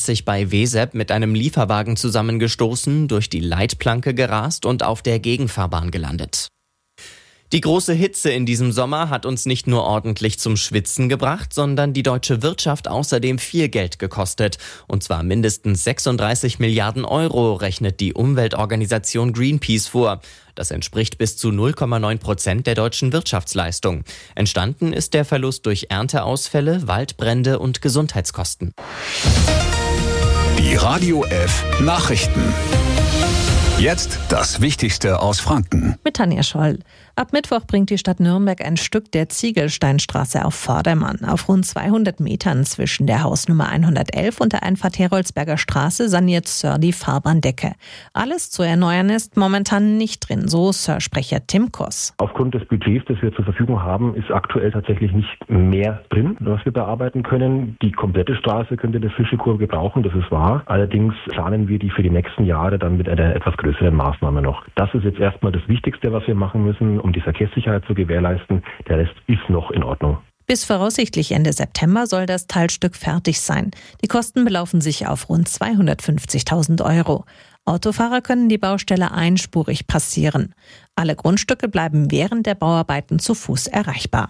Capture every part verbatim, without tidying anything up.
sich bei Wesep mit einem Lieferwagen zusammengestoßen, durch die Leitplanke gerast und auf der Gegenfahrbahn gelandet. Die große Hitze in diesem Sommer hat uns nicht nur ordentlich zum Schwitzen gebracht, sondern die deutsche Wirtschaft außerdem viel Geld gekostet. Und zwar mindestens sechsunddreißig Milliarden Euro, rechnet die Umweltorganisation Greenpeace vor. Das entspricht bis zu null Komma neun Prozent der deutschen Wirtschaftsleistung. Entstanden ist der Verlust durch Ernteausfälle, Waldbrände und Gesundheitskosten. Die Radio F Nachrichten. Jetzt das Wichtigste aus Franken. Mit Tanja Scholl. Ab Mittwoch bringt die Stadt Nürnberg ein Stück der Ziegelsteinstraße auf Vordermann. Auf rund zweihundert Metern zwischen der Hausnummer hundertelf und der Einfahrt Heroldsberger Straße saniert Sir die Fahrbahndecke. Alles zu erneuern ist momentan nicht drin, so Sir-Sprecher Tim Koss. Aufgrund des Budgets, das wir zur Verfügung haben, ist aktuell tatsächlich nicht mehr drin, was wir bearbeiten können. Die komplette Straße könnte der Fischekurve gebrauchen, das ist wahr. Allerdings planen wir die für die nächsten Jahre dann mit einer etwas größeren Maßnahme noch. Das ist jetzt erstmal das Wichtigste, was wir machen müssen, um die Verkehrssicherheit zu gewährleisten. Der Rest ist noch in Ordnung. Bis voraussichtlich Ende September soll das Teilstück fertig sein. Die Kosten belaufen sich auf rund zweihundertfünfzigtausend Euro. Autofahrer können die Baustelle einspurig passieren. Alle Grundstücke bleiben während der Bauarbeiten zu Fuß erreichbar.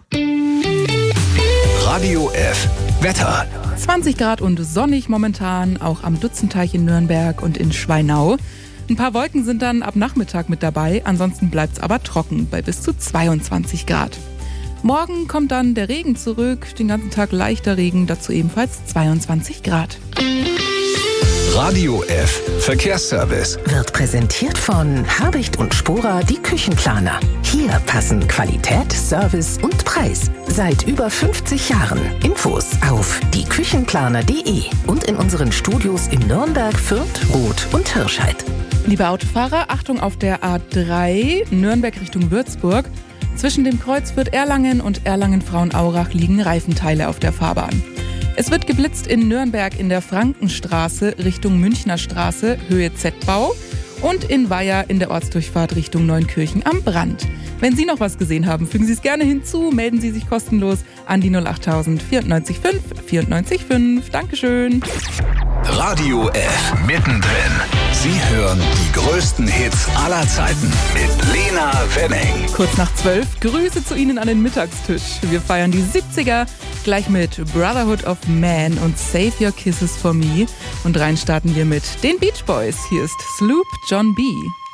Radio F Wetter. zwanzig Grad und sonnig momentan, auch am Dutzenteich in Nürnberg und in Schweinau. Ein paar Wolken sind dann ab Nachmittag mit dabei, ansonsten bleibt es aber trocken bei bis zu zweiundzwanzig Grad. Morgen kommt dann der Regen zurück, den ganzen Tag leichter Regen, dazu ebenfalls zweiundzwanzig Grad. Radio F Verkehrsservice Wird präsentiert von Habicht und Spora, die Küchenplaner. Hier passen Qualität, Service und Preis. Seit über fünfzig Jahren. Infos auf die küchenplaner punkt de und in unseren Studios in Nürnberg, Fürth, Roth und Hirscheid. Liebe Autofahrer, Achtung auf der A drei, Nürnberg Richtung Würzburg. Zwischen dem Kreuz Fürth-Erlangen und Erlangen-Frauenaurach liegen Reifenteile auf der Fahrbahn. Es wird geblitzt in Nürnberg in der Frankenstraße Richtung Münchner Straße, Höhe Z-Bau und in Weiher in der Ortsdurchfahrt Richtung Neunkirchen am Brand. Wenn Sie noch was gesehen haben, fügen Sie es gerne hinzu, melden Sie sich kostenlos an die null achttausend vierundneunzig fünf vierundneunzig fünf. Dankeschön. Radio F mittendrin. Sie hören die größten Hits aller Zeiten mit Lena Wenning. Kurz nach zwölf, Grüße zu Ihnen an den Mittagstisch. Wir feiern die siebziger gleich mit Brotherhood of Man und Save Your Kisses for Me. Und rein starten wir mit den Beach Boys. Hier ist Sloop John B.